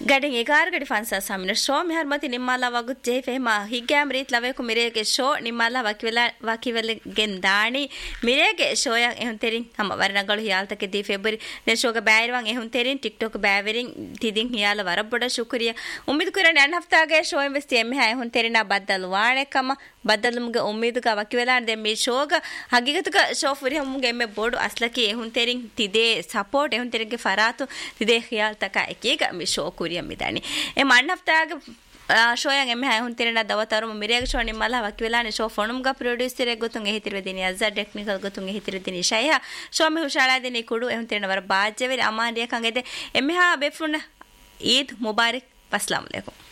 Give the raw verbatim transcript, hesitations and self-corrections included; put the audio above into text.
ಗಡಿ ಎಗಾರ ಗಡಿ ಫಾನ್ಸಾ ಸಾಮಿನ ಶೋ ಮಿಹರ್ ಮತಿ ನಿಮ್ಮಲ್ಲ ವಗುತ್ ಜೈ ಫೆಹಮ ಹಿಗ್ಯಾಮ್ ರೀತ್ ಲವೆಕು ಮಿರೇಗೆ ಶೋ ನಿಮ್ಮಲ್ಲ ವಕಿವೆಲ ವಕಿವೆಲಗೆನ್ ದಾಣಿ ಮಿರೇಗೆ ಶೋಯ ಎಹುನ್ ತೆರಿನ್ ಹಮ ವರನಗಳು ಹಿಯಾಲ್ತಕೆ ದಿ ಫೆಬ್ರವರಿ ನೆ ಶೋಗ ಬೈರ್ವಂ ಎಹುನ್ ತೆರಿನ್ ಟಿಕ್ಟಾಕ್ ಬೈವೆರಿನ್ ತಿದಿನ್ ಹಿಯಾಲ ವರಬೊಡ ಶುಕ್ರಿಯ ಉಮ್ಮಿದ್ ಕುರನೆ ಅನ್ ಹಫ್ತಾಗೆ ಶೋ ಇನ್ವೆಸ್ಟ್ ಎಮ್ಮೆ ಹೈ ಎಹುನ್ ತೆರಿನ ಬದ್ದಲು ವಾಣೆಕಮ ಬದ್ದಲುಮ್ಗೆ ಉಮ್ಮಿದ್ಗ ವಕಿವೆಲ ದೆ ಮಿ ಶೋಗ ಹಗಿಗತುಗ ಶೋ ಫುರಿ ಹಮ್ಗೆ ಎಮ್ಮೆ ಬೋಡು ಅಸ್ಲಕಿ ಎಹುನ್ ತೆರಿನ್ ತಿದೆ ಸಪೋರ್ಟ್ ಎಹುನ್ ತೆರಿಗೆ ಫರಾತು ತಿದೆ ಹಿಯಾಲ್ತಕ ಎಕೀಗ ಮಿ ಶೋ ಮಿದಾನಿ ಎ ಮಣ್ಣಫ್ತಾಗ ಶೋಯಂಗ್ ಎಮ್ಮೆ ಹೈ ಹುಂತಿರನ ದವತಾರು ಮಿರೇಗ ಶೋ ನಿಮ್ಮಲ್ಲ ವಕಿವೆಲಾನೆ ಶೋ ಫೋನುಮ್ಗ ಪ್ರೊಡ್ಯೂಸರ್ ಗೊತ್ತುಂಗೆ ಹಿತಿರ್ವೆದಿನಿ ಅಜ್ಜ ಟೆಕ್ನಿಕಲ್ ಗೊತ್ತುಂಗೆ ಹಿತಿರ್ವೆದಿನಿ ಶಯ ಶೋ ಮಿ ಹುಷಾಳಾದಿನಿ ಕುಡು ಎ ಹುಂತಿರನ ವರ ಬಾಜೆವೆರಿ ಅಮಾನ್ ರಿಯಕಂಗೆದೆ ಎಮ್ಮೆ ಹಾ ಬೆಫುನ ಈದ್ ಮುಬಾರಕ್ ಅಸ್ಸಲಾಮು ಅಲೈಕುಂ.